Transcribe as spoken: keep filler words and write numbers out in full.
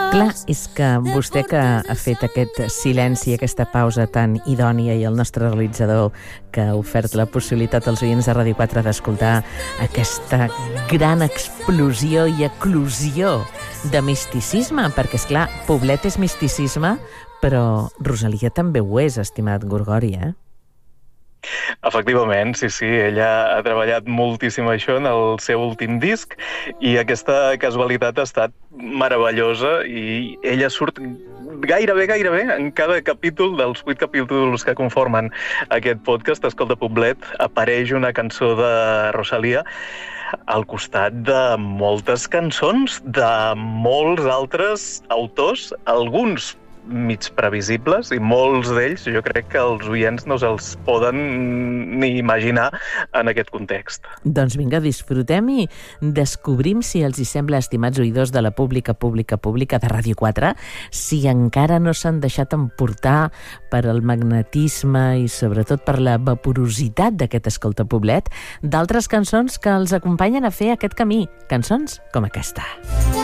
Clar, és que vostè que ha fet aquest silenci, aquesta pausa tan idònia, i el nostre realitzador que ha ofert la possibilitat als oients de Ràdio quatre d'escoltar aquesta gran explosió i eclosió de misticisme, perquè, és clar, Poblet és misticisme, però Rosalia també ho és, estimat Gorgori, eh? Efectivament, sí, sí, ella ha treballat moltíssim això en el seu últim disc i aquesta casualitat ha estat meravellosa i ella surt gairebé, gairebé en cada capítol dels vuit capítols que conformen aquest podcast, Escolta Poblet, apareix una cançó de Rosalia al costat de moltes cançons de molts altres autors, alguns mig previsibles, i molts d'ells jo crec que els oients no se'ls poden ni imaginar en aquest context. Doncs vinga, disfrutem i descobrim si els hi sembla, estimats oïdors de la pública, pública, pública de Ràdio quatre, si encara no s'han deixat emportar per el magnetisme i sobretot per la vaporositat d'aquest Escolta Poblet, d'altres cançons que els acompanyen a fer aquest camí, cançons com aquesta.